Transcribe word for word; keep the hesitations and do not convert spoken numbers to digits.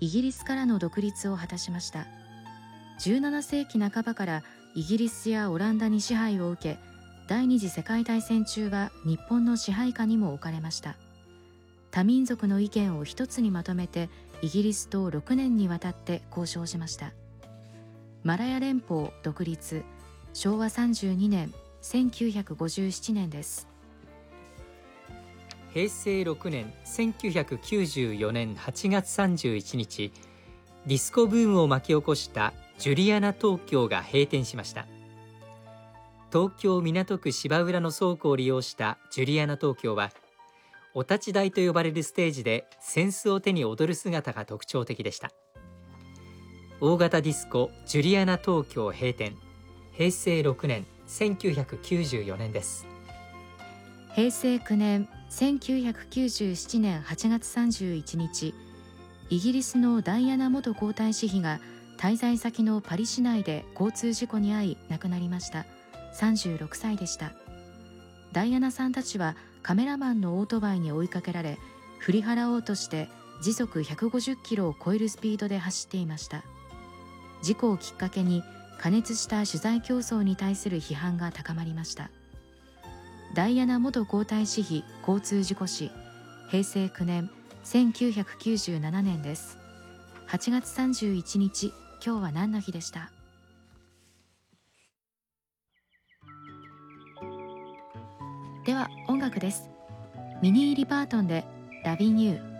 イギリスからの独立を果たしました。じゅうななせいきなかばからイギリスやオランダに支配を受け、第二次世界大戦中は日本の支配下にも置かれました。多民族の意見を一つにまとめてイギリスとろくねんにわたって交渉しました。マラヤ連邦独立、しょうわさんじゅうにねんせんきゅうひゃくごじゅうななねんです。 へいせいろくねんせんきゅうひゃくきゅうじゅうよねんはちがつさんじゅういちにち、ディスコブームを巻き起こしたジュリアナ東京が閉店しました。東京港区芝浦の倉庫を利用したジュリアナ東京は、お立ち台と呼ばれるステージで扇子を手に踊る姿が特徴的でした。大型ディスコジュリアナ東京閉店、へいせいろくねんせんきゅうひゃくきゅうじゅうよねんです。 へいせいきゅうねんせんきゅうひゃくきゅうじゅうななねんはちがつさんじゅういちにち、イギリスのダイアナ元皇太子妃が滞在先のパリ市内で交通事故に遭い亡くなりました。さんじゅうろくさいでした。ダイアナさんたちはカメラマンのオートバイに追いかけられ、振り払おうとして時速ひゃくごじゅっキロを超えるスピードで走っていました。事故をきっかけに過熱した取材競争に対する批判が高まりました。ダイアナ元皇太子妃交通事故死、へいせいきゅうねんせんきゅうひゃくきゅうじゅうななねんです。はちがつさんじゅういちにち、今日は何の日でした？では音楽です。ミニー・リパートンでラビニュー。